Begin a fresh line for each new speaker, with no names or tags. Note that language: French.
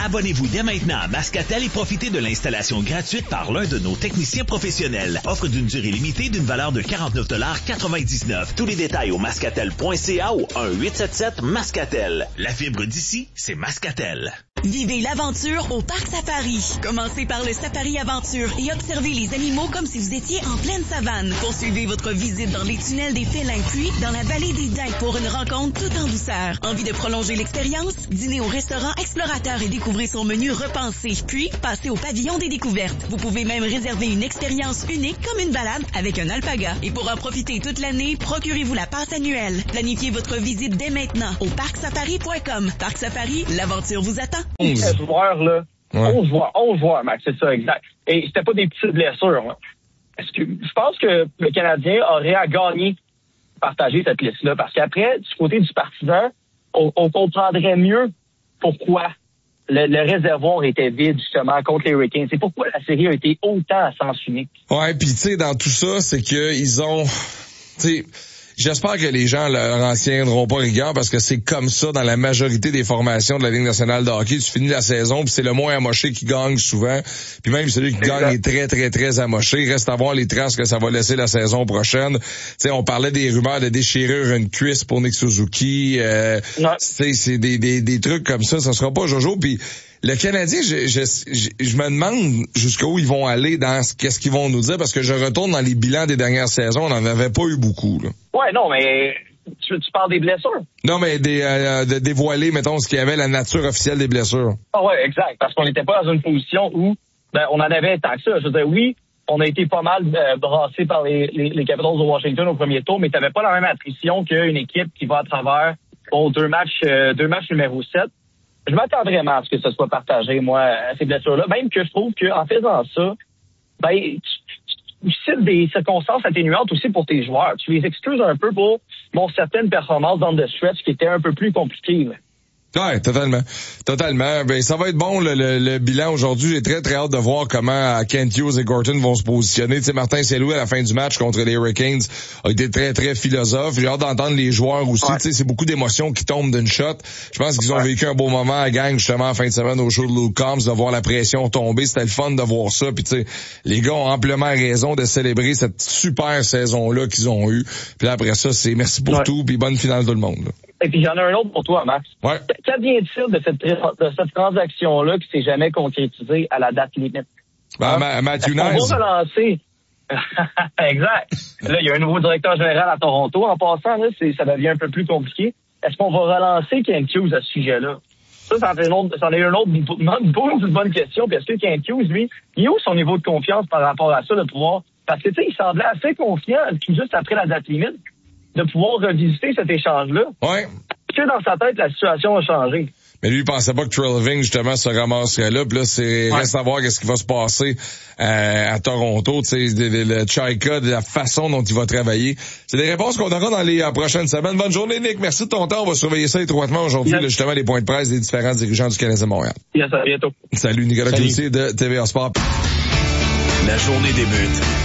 Abonnez-vous dès maintenant à Mascatel et profitez de l'installation gratuite par l'un de nos techniciens professionnels. Offre d'une durée limitée d'une valeur de 49,99 $. Tous les détails au mascatel.ca ou 1-877-Mascatel. La fibre d'ici, c'est Mascatel.
Vivez l'aventure au Parc Safari. Commencez par le Safari Aventure et observez les animaux comme si vous étiez en pleine savane. Poursuivez votre visite dans les tunnels des félins, puis dans la vallée des Daims pour une rencontre tout en douceur. Envie de prolonger l'expérience? Dînez au restaurant Explorateur et découvrez son menu repensé. Puis, passez au pavillon des découvertes. Vous pouvez même réserver une expérience unique comme une balade avec un alpaga. Et pour en profiter toute l'année, procurez-vous la passe annuelle. Planifiez votre visite dès maintenant au parcsafari.com. Parc Safari, l'aventure vous attend.
11 joueurs, là. Ouais. 11 joueurs, Max, c'est ça, exact. Et c'était pas des petites blessures, là. Est-ce que, je pense que le Canadien aurait à gagner partager cette liste-là, parce qu'après, du côté du partisan, on comprendrait mieux pourquoi le réservoir était vide, justement, contre les Hurricanes. C'est pourquoi la série a été autant à sens unique.
Ouais, puis tu sais, dans tout ça, c'est que ils ont... Tu sais, j'espère que les gens leur en tiendront pas rigueur parce que c'est comme ça dans la majorité des formations de la Ligue nationale de hockey. Tu finis la saison puis c'est le moins amoché qui gagne souvent. Puis même celui qui gagne est très, très, très amoché. Il reste à voir les traces que ça va laisser la saison prochaine. Tu sais, on parlait des rumeurs de déchirer une cuisse pour Nick Suzuki. C'est des trucs comme ça. Ça sera pas Jojo. Puis le Canadien, je me demande jusqu'où ils vont aller dans qu'est-ce qu'ils vont nous dire, parce que je retourne dans les bilans des dernières saisons, on n'en avait pas eu beaucoup, là.
Ouais, non, mais tu parles des blessures?
Non, mais de dévoiler, mettons, ce qu'il y avait, la nature officielle des blessures.
Ah ouais, exact, parce qu'on n'était pas dans une position où on en avait tant que ça. Je veux dire, oui, on a été pas mal brassé par les Capitals de Washington au premier tour, mais tu n'avais pas la même attrition qu'une équipe qui va à travers deux matchs numéro 7. Je m'attends vraiment à ce que ce soit partagé, moi, à ces blessures-là. Même que je trouve qu'en faisant ça, tu cites des circonstances atténuantes aussi pour tes joueurs. Tu les excuses un peu pour certaines performances dans le stretch qui étaient un peu plus compliquées, là.
Ouais, totalement. Ben, ça va être bon, le bilan aujourd'hui. J'ai très, très hâte de voir comment Kent Hughes et Gorton vont se positionner. Tu sais, Martin Saint-Louis, à la fin du match contre les Hurricanes, a été très, très philosophe. J'ai hâte d'entendre les joueurs aussi. Ouais. Tu sais, c'est beaucoup d'émotions qui tombent d'une shot. Je pense qu'ils ont vécu un beau moment à gang, justement, en fin de semaine au show de Luke Combs, de voir la pression tomber. C'était le fun de voir ça. Puis, tu sais, les gars ont amplement raison de célébrer cette super saison-là qu'ils ont eue. Puis après ça, c'est merci pour tout, puis bonne finale tout le monde, là.
Et puis, j'en ai un autre pour toi, Max.
Ouais.
Qu'advient-il de cette transaction-là qui s'est jamais concrétisée à la date limite?
Matthew Nice.
On va relancer. Exact. Là, il y a un nouveau directeur général à Toronto. En passant, là, ça devient un peu plus compliqué. Est-ce qu'on va relancer Kent Hughes à ce sujet-là? Ça en est une autre bonne question. Puis est-ce que Kent Hughes, lui, il est où son niveau de confiance par rapport à ça, de pouvoir... Parce que, tu sais, il semblait assez confiant, tout juste après la date limite, de pouvoir revisiter cet échange-là.
Ouais.
Parce que dans sa tête, la situation a changé.
Mais lui, il pensait pas que Treliving, justement, se ramasserait là. Puis là, reste à voir qu'est-ce qui va se passer à Toronto. Tu sais, le Chaika, de la façon dont il va travailler. C'est des réponses qu'on aura dans les prochaines semaines. Bonne journée, Nick. Merci de ton temps. On va surveiller ça étroitement aujourd'hui, là, justement, les points de presse des différents dirigeants du Canadien Montréal.
Yes, à bientôt.
Salut, Nicolas Cloutier de TVA Sport.
La journée débute